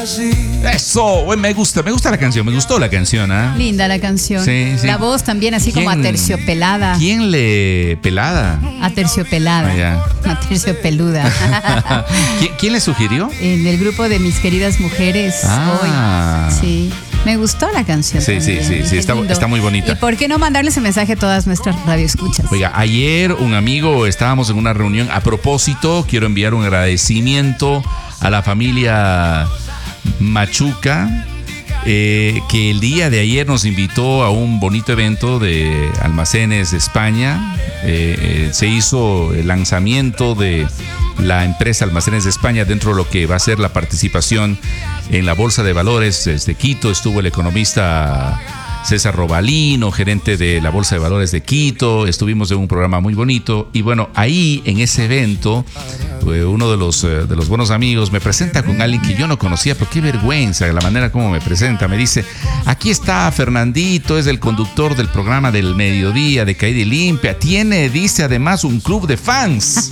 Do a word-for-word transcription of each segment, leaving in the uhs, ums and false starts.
Eso, güey, me gusta, me gusta la canción, me gustó la canción, ¿ah? ¿eh? Linda la canción. Sí, sí. La voz también así como aterciopelada. ¿Quién le pelada? Aterciopelada. Ah, ya. Aterciopeluda. ¿Quién, ¿Quién le sugirió? En el grupo de mis queridas mujeres Ah. hoy. Sí. Me gustó la canción. Sí, también. sí, sí, sí, está, está muy bonita. ¿Y por qué no mandarle ese mensaje a todas nuestras radioescuchas? Oiga, ayer un amigo, estábamos en una reunión. A propósito, quiero enviar un agradecimiento a la familia Machuca, eh, que el día de ayer nos invitó a un bonito evento de Almacenes de España. Eh, eh, se hizo el lanzamiento de la empresa Almacenes de España dentro de lo que va a ser la participación en la Bolsa de Valores desde Quito. Estuvo el economista César Robalino, gerente de la Bolsa de Valores de Quito. Estuvimos en un programa muy bonito y bueno, ahí en ese evento uno de los, de los buenos amigos me presenta con alguien que yo no conocía, pero qué vergüenza la manera como me presenta. Me dice, aquí está Fernandito, es el conductor del programa del mediodía de Caída y Limpia, tiene, dice, además un club de fans.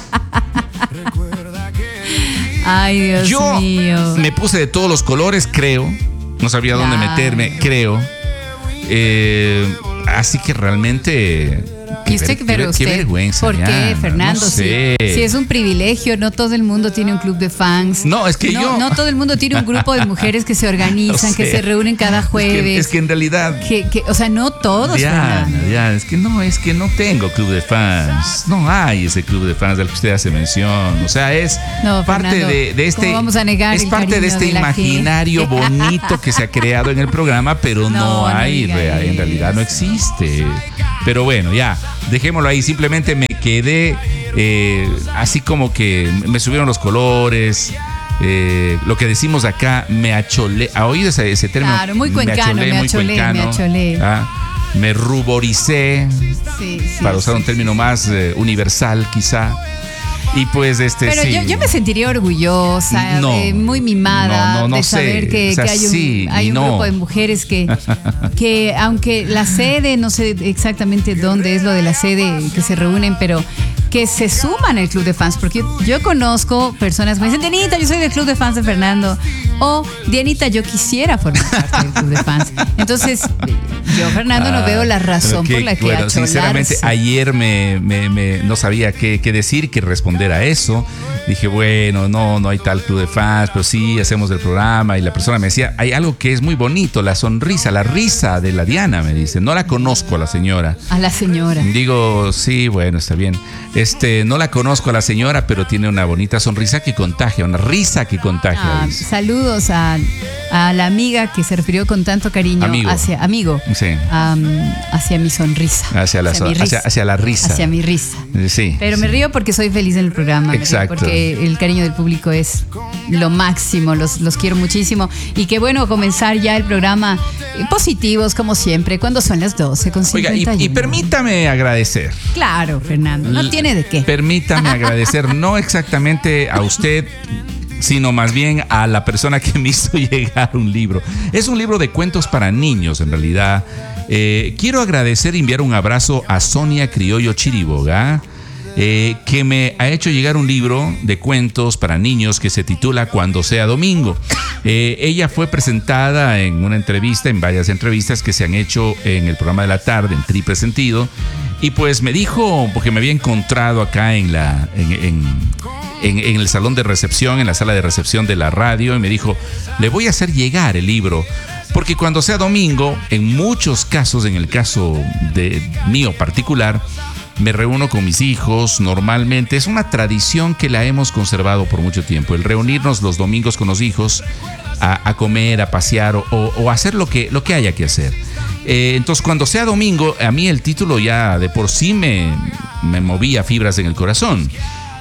Ay, Dios yo mío. Me puse de todos los colores, creo. No sabía dónde Claro. meterme, creo. Eh, así que realmente... ¿Y usted, qué, pero qué, usted, qué vergüenza, ¿por qué, Diana? Fernando? No sé. Si, si es un privilegio, no todo el mundo tiene un club de fans. No, es que no, yo... No todo el mundo tiene un grupo de mujeres que se organizan, No sé. que se reúnen cada jueves. Es que, es que en realidad... Que, que, o sea, no todos, Diana, Fernando. Diana, es que no, es que no tengo club de fans. No hay ese club de fans del que usted hace mención. O sea, es No, parte Fernando, de, de este... ¿cómo vamos a negar es el parte de cariño este de la imaginario gente? bonito que se ha creado en el programa, pero no, No, no hay, diga rea- en realidad no eso. existe. Pero bueno, ya, dejémoslo ahí. Simplemente me quedé eh, así como que me subieron los colores. Eh, lo que decimos acá, me acholé. ¿Ha oído ese, ese término? Claro, muy cuencano, me muy acholé, cuencano. me acholé. Ah, me ruboricé, Sí, sí, para usar sí. un término más eh, universal quizá. Y pues este Pero sí. yo, yo me sentiría orgullosa, No, eh, muy mimada no, no, no de sé. saber que, O sea, que hay un, sí y hay un no. grupo de mujeres que, que aunque la sede, no sé exactamente dónde es lo de la sede que se reúnen, pero que se suman al club de fans, porque yo, yo conozco personas que me dicen, Dianita, yo soy del club de fans de Fernando, o Dianita, yo quisiera formar parte del club de fans. Entonces, yo, Fernando, no Ah, veo la razón que, por la que bueno, acholarse. sinceramente, ayer me, me, me- no sabía qué, qué decir, qué responder a eso. Dije, bueno, no, no hay tal club de fans, pero sí hacemos el programa. Y la persona me decía, hay algo que es muy bonito, la sonrisa, la risa de la Diana, me dice. No la conozco a la señora. A la señora. Digo, sí, bueno, está bien. Este, no la conozco a la señora, pero tiene una bonita sonrisa que contagia, una risa que contagia. Ah, dice. saludos a, a la amiga que se refirió con tanto cariño Amigo. hacia amigo, Sí. um, hacia mi sonrisa, Hacia la, mi son- risa, hacia, hacia la risa. hacia mi risa. Sí. Pero me río porque soy feliz en el programa, me río Exacto. porque el cariño del público es lo máximo, los, los quiero muchísimo. Y qué bueno comenzar ya el programa eh, positivos como siempre, cuando son las doce con Oiga, cincuenta y uno. y, y permítame agradecer. Claro, Fernando, no L- tiene de qué. Permítame agradecer, no exactamente a usted, sino más bien a la persona que me hizo llegar un libro. Es un libro de cuentos para niños, en realidad. Eh, quiero agradecer y enviar un abrazo a Sonia Criollo Chiriboga, eh, que me ha hecho llegar un libro de cuentos para niños que se titula Cuando sea domingo. Eh, ella fue presentada en una entrevista, en varias entrevistas que se han hecho en el programa de la tarde, en Triple Sentido. Y pues me dijo, porque me había encontrado acá en la en, en, en, en el salón de recepción, en la sala de recepción de la radio, y me dijo, le voy a hacer llegar el libro, porque cuando sea domingo, en muchos casos, en el caso de mío particular, me reúno con mis hijos normalmente. Es una tradición que la hemos conservado por mucho tiempo, el reunirnos los domingos con los hijos a, a comer, a pasear o, o, o hacer lo que, lo que haya que hacer. Eh, entonces, cuando sea domingo, a mí el título ya de por sí me, me movía fibras en el corazón.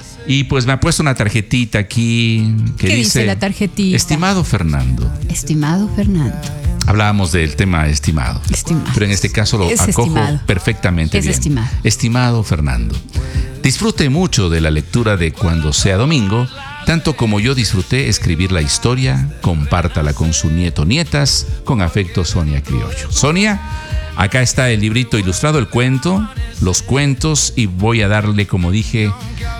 Y pues me ha puesto una tarjetita aquí que ¿Qué dice, dice la tarjetita? Estimado Fernando. Estimado Fernando. Hablábamos del tema estimado, Estimado. pero en este caso lo Es acojo estimado. perfectamente Es bien. estimado. Estimado Fernando, disfrute mucho de la lectura de Cuando sea domingo Tanto como yo disfruté escribir la historia, compártala con su nieto, nietas, con afecto, Sonia Criollo. Sonia, acá está el librito ilustrado, el cuento, los cuentos, y voy a darle, como dije,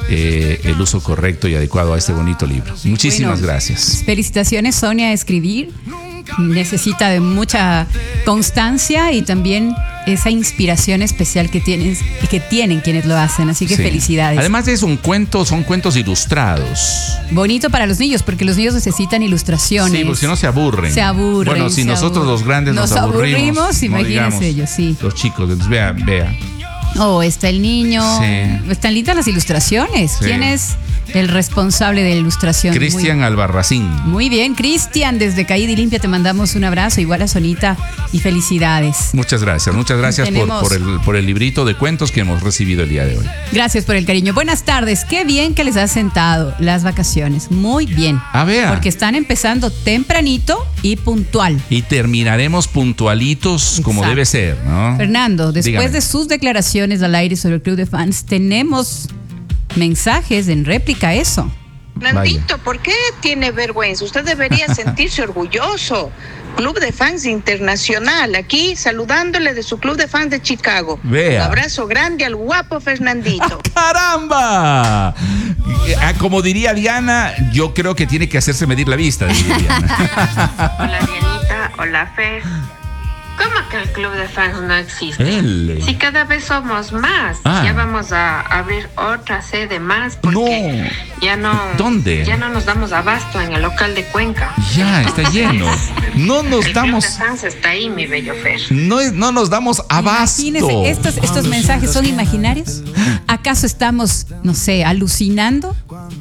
eh, el uso correcto y adecuado a este bonito libro. Muchísimas bueno, gracias. Felicitaciones, Sonia, a escribir. Necesita de mucha constancia y también esa inspiración especial que tienes y que tienen quienes lo hacen, así que sí. Felicidades. Además es un cuento, son cuentos ilustrados. Bonito para los niños, porque los niños necesitan ilustraciones. Sí, porque si no se aburren. Se aburren. Bueno, si nosotros aburren. los grandes nos, nos aburrimos, aburrimos, imagínense digamos, ellos, sí. Los chicos, entonces vea, vea. Oh, está el niño. Sí. Están lindas las ilustraciones. Sí. ¿Quién es el responsable de la ilustración? Cristian muy, Albarracín. Muy bien, Cristian, desde Caída y Limpia te mandamos un abrazo, igual a Sonita, y felicidades. Muchas gracias, muchas gracias por, Tenemos... por, el, por el librito de cuentos que hemos recibido el día de hoy. Gracias por el cariño. Buenas tardes, qué bien que les has sentado las vacaciones, muy bien. A ver. Porque están empezando tempranito y puntual. Y terminaremos puntualitos. Exacto. Como debe ser, ¿no? Fernando, después Dígame. de sus declaraciones al aire sobre el Club de Fans, tenemos mensajes en réplica a eso. Fernandito, ¿por qué tiene vergüenza? Usted debería sentirse orgulloso. Club de Fans Internacional, aquí saludándole de su Club de Fans de Chicago. Vea. Un abrazo grande al guapo Fernandito. ¡Caramba! Como diría Diana, yo creo que tiene que hacerse medir la vista, diría Diana. Hola Dianita, hola Fer. ¿Cómo que el Club de Fans no existe? Él. Si cada vez somos más, Ah. ya vamos a abrir otra sede más porque No. ya no. ¿Dónde? Ya no nos damos abasto en el local de Cuenca. Ya, está lleno. No nos El damos. Club de Fans está ahí, mi bello Fer. No, es- no nos damos abasto. Imagínense, estos, estos mensajes son imaginarios. ¿Acaso estamos, no sé, alucinando?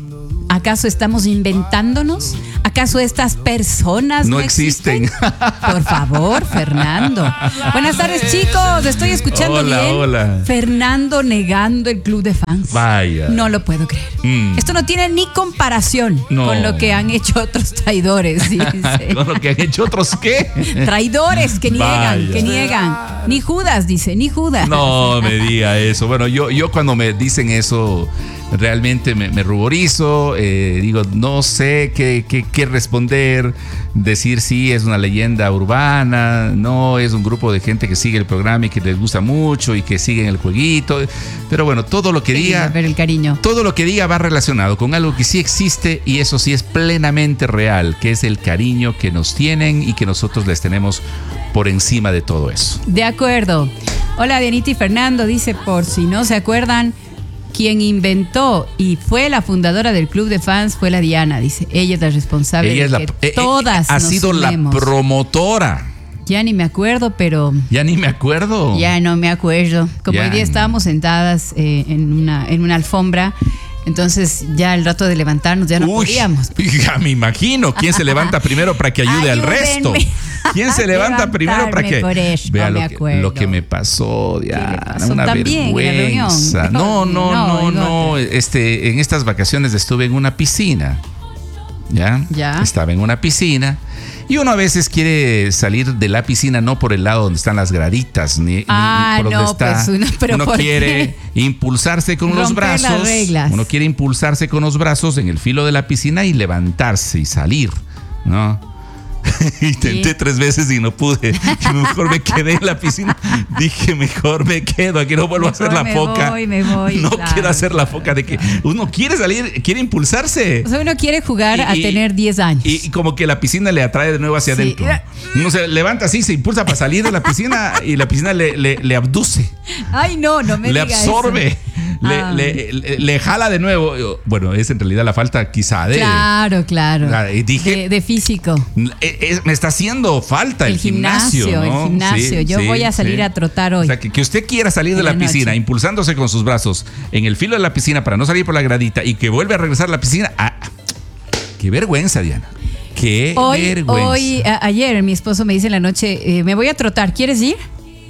¿Acaso estamos inventándonos? ¿Acaso estas personas no, No existen? existen? Por favor, Fernando. Buenas tardes, chicos. Estoy escuchando Hola, bien. hola. Fernando negando el Club de Fans. Vaya. No lo puedo creer. Mm. Esto no tiene ni comparación No. con lo que han hecho otros traidores. Dice. ¿Con lo que han hecho otros qué? Traidores que niegan, Vaya. que niegan. Ni Judas, dice, ni Judas. No me diga eso. Bueno, yo, yo cuando me dicen eso, realmente me, me ruborizo. Eh, digo, no sé qué, qué, qué responder. Decir sí, es una leyenda urbana. No, es un grupo de gente que sigue el programa y que les gusta mucho y que siguen el jueguito. Pero bueno, todo lo que Qué diga. lindo ver el cariño. Todo lo que diga va relacionado con algo que sí existe y eso sí es plenamente real, que es el cariño que nos tienen y que nosotros les tenemos por encima de todo eso. De acuerdo. Hola, Dianita y Fernando. Dice, por si no se acuerdan, quien inventó y fue la fundadora del Club de Fans fue la Diana. Dice, ella es la responsable Ella es de la, que eh, eh, todas ha nos sido sumemos. la promotora. Ya ni me acuerdo, pero Ya ni me acuerdo. ya no me acuerdo. Como Ya hoy día no. estábamos sentadas eh, en, una, en una alfombra, entonces ya el rato de levantarnos ya no Uy, podíamos. ya me imagino. ¿Quién se levanta primero para que ayude al resto? Ayúdenme ¿Quién se a levanta primero para levantarme, que por eso vea me lo, que, acuerdo. lo que me pasó, Diana? pasó? Una También en la vergüenza. reunión. No, no, No, no, en no. Este, en estas vacaciones estuve en una piscina. ¿Ya? Ya. Estaba en una piscina. Y uno a veces quiere salir de la piscina no por el lado donde están las graditas, ni, ni- Ah, ni por donde no, está. pues uno- pero uno ¿por quiere impulsarse con los Romper las brazos. reglas. Uno quiere impulsarse con los brazos en el filo de la piscina y levantarse y salir, ¿no? Intenté Sí. tres veces y no pude. Mejor me quedé en la piscina. Dije, mejor me quedo, aquí no vuelvo Mejor a hacer la me foca. voy, me voy, no claro. quiero hacer la foca de que uno quiere salir, quiere impulsarse. O sea, uno quiere jugar Y- a y- tener diez años. Y, y como que la piscina le atrae de nuevo hacia Sí. adentro. Uno se levanta así, se impulsa para salir de la piscina y la piscina le, le, le abduce, Ay, no, no me le diga absorbe, eso. le, Ah. le, le- le jala de nuevo. Bueno, es en realidad la falta quizá de... Claro, claro. Ah, y dije- de, de físico. Eh, eh, me está haciendo falta el, El gimnasio, ¿no? el gimnasio. Yo voy a salir a trotar hoy. O sea, que, que usted quiera salir de En la, la noche. piscina, impulsándose con sus brazos en el filo de la piscina para no salir por la gradita y que vuelve a regresar a la piscina. Ah, qué vergüenza, Diana. Qué Hoy, vergüenza. hoy a- ayer mi esposo me dice en la noche, eh, me voy a trotar, ¿quieres ir?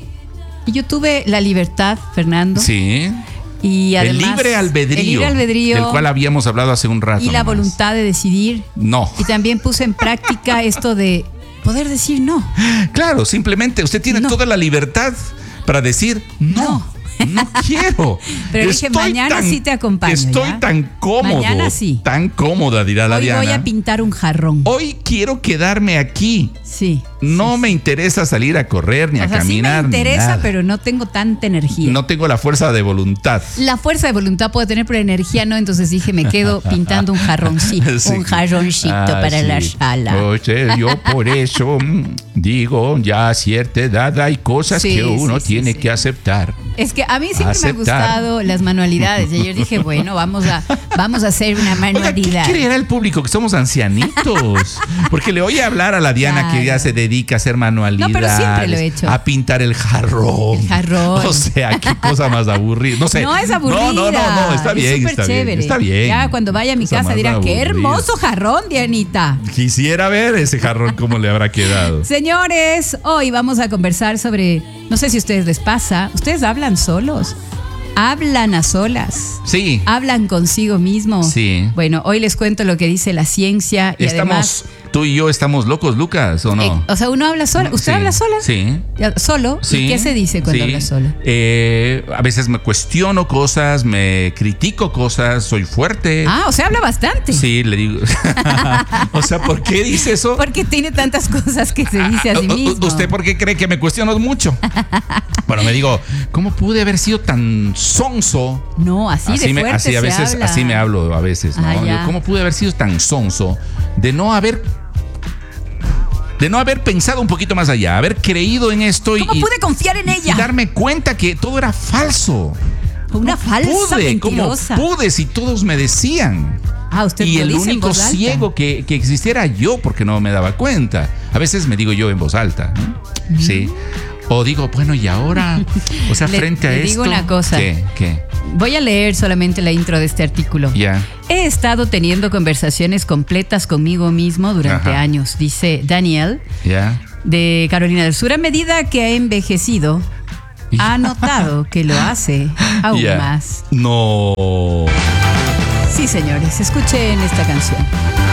Y yo tuve la libertad, Fernando. Sí. Y El además, libre albedrío. El libre albedrío. Del cual habíamos hablado hace un rato. y la nomás. voluntad de decidir. No. Y también puse en práctica esto de poder decir no. Claro, simplemente usted tiene No. toda la libertad para decir no. No. No quiero. Pero dije, mañana sí te acompaño, Estoy ¿ya? tan cómodo. Mañana sí. Tan cómoda, dirá la Hoy Diana. voy a pintar un jarrón. Hoy quiero quedarme aquí. Sí. No sí, me sí. interesa salir a correr ni O a sea, caminar. sí me ni interesa, nada. pero no tengo tanta energía. No tengo la fuerza de voluntad. La fuerza de voluntad puedo tener, pero energía no. Entonces dije, me quedo pintando un jarroncito. Sí. Un jarroncito Ah, para sí. la sala. O sea, yo por eso mm, digo, ya a cierta edad hay cosas Sí, que uno sí, sí, tiene sí. que aceptar. Es que a mí siempre me Aceptar. han gustado las manualidades. Y ayer dije, bueno, vamos a, vamos a hacer una Oiga, ¿qué manualidad. creerá el público? Que somos ancianitos. Porque le oye hablar a la Diana Claro. que ya se dedica a hacer manualidades. No, pero siempre lo he hecho. A pintar el jarrón. El jarrón. O sea, qué cosa más aburrida. No sé. No es aburrida. No, no, no, no, está Es bien, súper está chévere. bien. Está bien. Ya cuando vaya a mi Cosa casa más dirá, qué aburrida. hermoso jarrón, Dianita. Quisiera ver ese jarrón cómo le habrá quedado. Señores, hoy vamos a conversar sobre, no sé si a ustedes les pasa, ustedes hablan solos, hablan a solas, Sí. hablan consigo mismo. Sí. Bueno, hoy les cuento lo que dice la ciencia y Estamos, además, tú y yo estamos locos, Lucas, ¿o no? eh, o sea, uno habla sola. ¿Usted Sí, habla sola? Sí. Ya, ¿Solo? Sí, ¿Y qué se dice cuando sí. habla solo? Eh, a veces me cuestiono cosas, me critico cosas, soy fuerte. Ah, o sea, habla bastante. Sí, le digo. O sea, ¿por qué dice eso? Porque tiene tantas cosas que se dice a sí Ah, mismo. ¿Usted por qué cree que me cuestiono mucho? Bueno, me digo, ¿cómo pude haber sido tan sonso? No, así, de me, fuerte así a se veces, habla. así me hablo a veces, ¿no? Ah, ya. Yo, ¿cómo pude haber sido tan sonso de no haber de no haber pensado un poquito más allá, haber creído en esto y, ¿Cómo y- pude confiar en y ella? darme cuenta que todo era falso? Una falsa Pude, ¿cómo mentirosa. pude si todos me decían? Ah, usted Y lo el dice en único voz alta. ciego que, que existiera yo porque no me daba cuenta. A veces me digo yo en voz alta, ¿no? Sí. O digo, bueno, ¿y ahora? O sea, Le- frente a le esto. digo una cosa. ¿Qué? ¿Qué? Voy a leer solamente la intro de este artículo. Ya. He estado teniendo conversaciones completas conmigo mismo durante Ajá. años, dice Daniel, Ya. de Carolina del Sur. A medida que ha envejecido, ha notado que lo hace aún Ya. más. No. Sí, señores, escuchen esta canción.